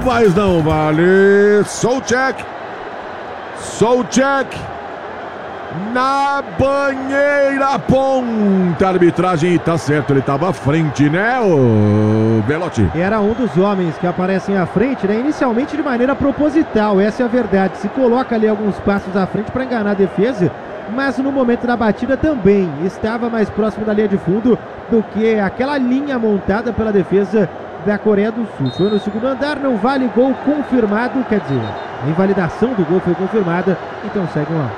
mas não vale. Souček na banheira, ponta, arbitragem, tá certo, ele tava à frente, né, o Belotti? Era um dos homens que aparecem à frente, né, inicialmente de maneira proposital, essa é a verdade, se coloca ali alguns passos à frente para enganar a defesa, mas no momento da batida também estava mais próximo da linha de fundo do que aquela linha montada pela defesa da Coreia do Sul. Foi no segundo andar, não vale gol confirmado, quer dizer, a invalidação do gol foi confirmada, então segue lá.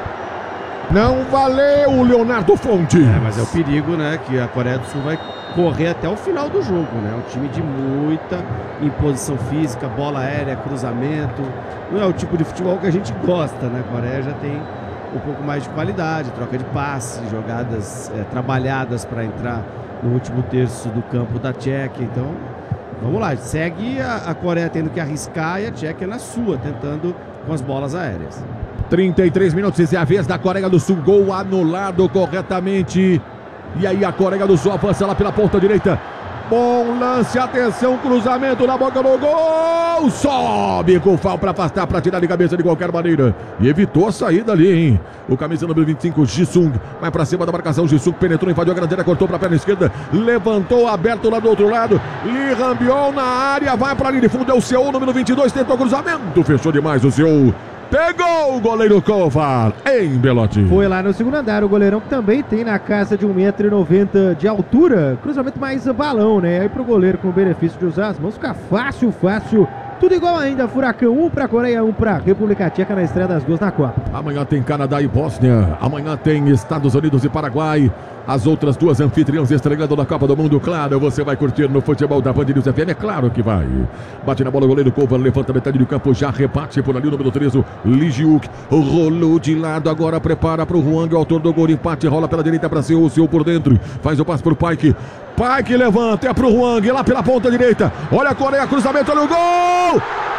Não valeu, Leonardo Fonte. Mas é o perigo, né, que a Coreia do Sul vai correr até o final do jogo, né? Um time de muita imposição física, bola aérea, cruzamento. Não é o tipo de futebol que a gente gosta, né? A Coreia já tem um pouco mais de qualidade, troca de passes, jogadas trabalhadas para entrar no último terço do campo da Tchequia. Então, vamos lá, segue a Coreia tendo que arriscar e a Tchequia na sua, tentando com as bolas aéreas. 33 minutos, é a vez da Coreia do Sul, gol anulado corretamente. E aí a Coreia do Sul avança lá pela ponta direita. Bom lance, atenção, cruzamento na boca do gol. Sobe com o Fal para afastar, para tirar de cabeça de qualquer maneira. E evitou a saída ali, hein? O camisa número 25, Jisung, vai para cima da marcação. Jisung penetrou, invadiu a grandeira, cortou para a perna esquerda, levantou, aberto lá do outro lado. Lee Rambiol na área, vai para a linha de fundo, é o seu número 22, tentou cruzamento, fechou demais o seu. Pegou o goleiro Kovar em Belotti. Foi lá no segundo andar, o goleirão que também tem na casa de 1,90 m de altura. Cruzamento mais balão, né? Aí pro goleiro com o benefício de usar as mãos, fica fácil. Tudo igual ainda, Furacão 1 pra Coreia, 1 pra República Tcheca na estreia das gols na Copa. Amanhã tem Canadá e Bósnia. Amanhã tem Estados Unidos e Paraguai. As outras duas anfitriãs estreando na Copa do Mundo. Claro, você vai curtir no futebol da Band News FM. É claro que vai. Bate na bola o goleiro Kovar, levanta metade do campo, já rebate por ali o número 13, o Lee Jiuk. Rolou de lado, agora prepara pro Hwang, o autor do gol, empate, rola pela direita para Seu por dentro. Faz o passe pro Paik. Paik levanta, é pro Hwang, lá pela ponta direita. Olha a Coreia, cruzamento, olha o gol!